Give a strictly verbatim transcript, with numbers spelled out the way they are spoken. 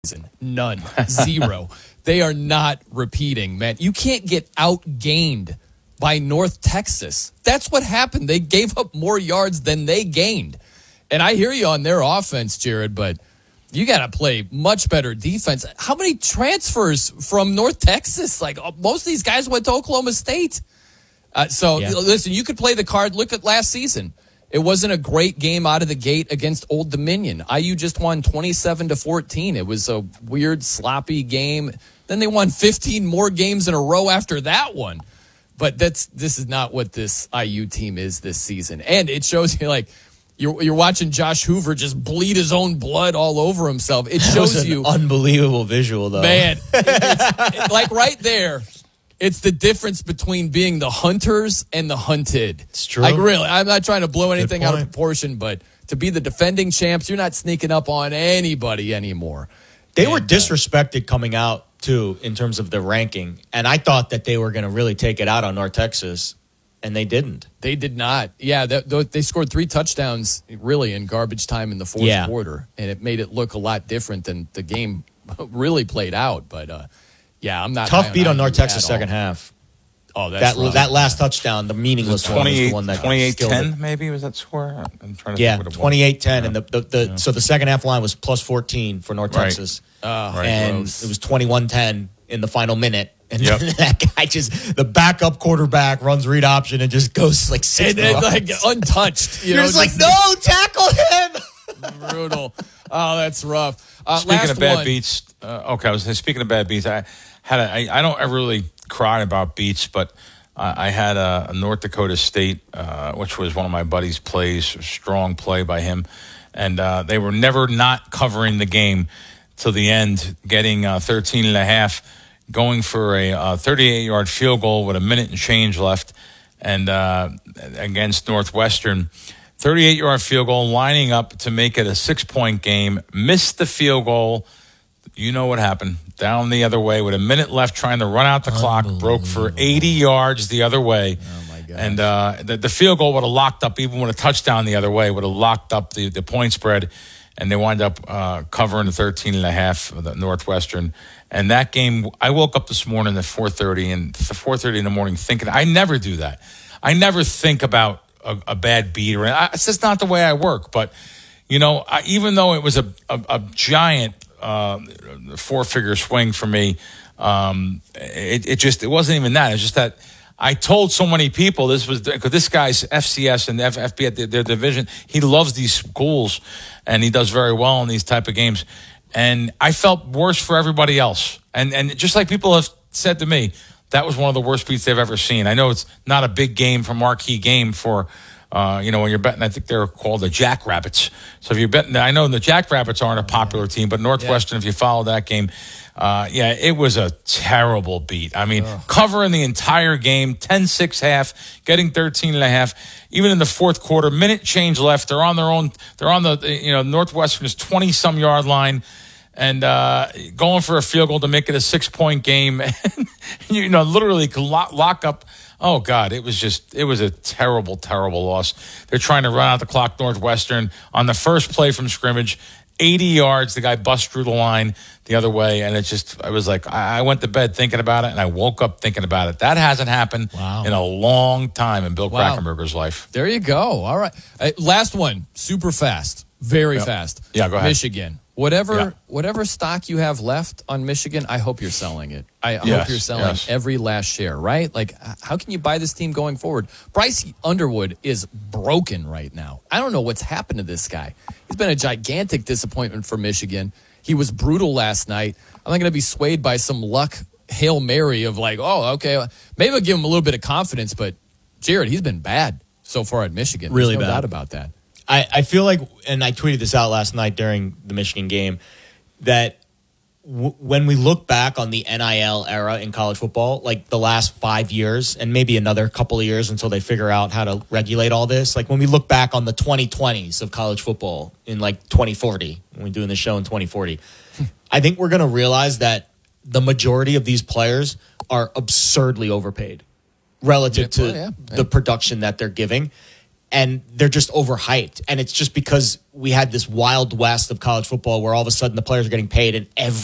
None. Zero. They are not repeating, man. You can't get outgained by North Texas. That's what happened. They gave up more yards than they gained. And I hear you on their offense, Jared, but you got to play much better defense. How many transfers from North Texas? Like, most of these guys went to Oklahoma State. Uh, so, yeah. Listen, you could play the card. Look at last season. It wasn't a great game out of the gate against Old Dominion. I U just won twenty-seven to fourteen. It was a weird, sloppy game. Then they won fifteen more games in a row after that one. But that's this is not what this I U team is this season. And it shows you, like, you're you're watching Josh Hoover just bleed his own blood all over himself. It shows that was an you unbelievable visual, though. Man, it, it's, it, like right there. It's the difference between being the hunters and the hunted. It's true. Like, really, I'm not trying to blow anything out of proportion, but to be the defending champs, you're not sneaking up on anybody anymore. They and, were disrespected uh, coming out, too, in terms of the ranking. And I thought that they were going to really take it out on North Texas, and they didn't. They did not. Yeah, they, they scored three touchdowns, really, in garbage time in the fourth yeah. quarter. And it made it look a lot different than the game really played out. But, uh, yeah, I'm not. Tough beat on North Texas second half. Oh, that's that, that last touchdown, the meaningless one, was the one that twenty-eight ten maybe was that score? I'm trying to yeah, think what it was. twenty-eight ten, yeah. and the, the, the yeah. so the second half line was plus fourteen for North right. Texas, oh, right. and Gross. It was twenty-one ten in the final minute. And yep. that guy just, the backup quarterback runs read option and just goes like six and, and like untouched. You You're know, just like, no, tackle him. Brutal. Oh, that's rough. Uh, speaking of bad one. beats, uh, okay, I was speaking of bad beats. I had a, I, I don't ever really cry about beats, but uh, I had a, a North Dakota State, uh, which was one of my buddies' plays, a strong play by him, and uh, they were never not covering the game till the end, getting uh, thirteen and a half. Going for a uh, thirty-eight-yard field goal with a minute and change left, and uh, against Northwestern, thirty-eight-yard field goal, lining up to make it a six-point game. Missed the field goal. You know what happened? Down the other way with a minute left, trying to run out the clock. Broke for eighty yards the other way. Oh my God! And uh, the, the field goal would have locked up, even with a touchdown the other way, would have locked up the, the point spread. And they wind up uh, covering the thirteen and a half of the Northwestern. And that game, I woke up this morning at four thirty, and four thirty in the morning thinking, I never do that. I never think about a, a bad beat. Or I, it's just not the way I work. But, you know, I, even though it was a, a, a giant uh, four-figure swing for me, um, it, it just, it wasn't even that. It's just that I told so many people this was, because this guy's F C S and F F B at their, their division, he loves these schools, and he does very well in these type of games. And I felt worse for everybody else. And and just like people have said to me, that was one of the worst beats they've ever seen. I know it's not a big game for marquee game for, uh, you know, when you're betting, I think they're called the Jackrabbits. So if you're betting, I know the Jackrabbits aren't a popular team, but Northwestern, yeah. if you follow that game, uh, yeah, it was a terrible beat. I mean, Ugh. covering the entire game, ten six half, getting thirteen and a half. Even in the fourth quarter, minute change left. They're on their own. They're on the, you know, Northwestern's twenty-some yard line, and uh, going for a field goal to make it a six-point game. You know, literally could lock, lock up. Oh, God, it was just, it was a terrible, terrible loss. They're trying to run out the clock, Northwestern, on the first play from scrimmage. eighty yards, the guy busts through the line the other way, and it just, I was like, I went to bed thinking about it, and I woke up thinking about it. That hasn't happened wow. in a long time in Bill wow. Krackomberger's life. There you go. All right. Uh, last one, super fast, very yep. fast. Yeah, go ahead. Michigan. Whatever yeah. whatever stock you have left on Michigan, I hope you're selling it. I yes, hope you're selling yes. every last share, right? Like, how can you buy this team going forward? Bryce Underwood is broken right now. I don't know what's happened to this guy. He's been a gigantic disappointment for Michigan. He was brutal last night. I'm not going to be swayed by some luck Hail Mary of like, oh, okay, maybe I'll give him a little bit of confidence, but Jared, he's been bad so far at Michigan. Really There's no bad. doubt about that. I, I feel like, and I tweeted this out last night during the Michigan game, that w- when we look back on the N I L era in college football, like the last five years and maybe another couple of years until they figure out how to regulate all this, like when we look back on the twenty twenties of college football in like twenty forty, when we're doing the show in twenty forty, I think we're going to realize that the majority of these players are absurdly overpaid relative yeah, to well, yeah, yeah. the production that they're giving. and they're just overhyped. And it's just because we had this wild west of college football where all of a sudden the players are getting paid and every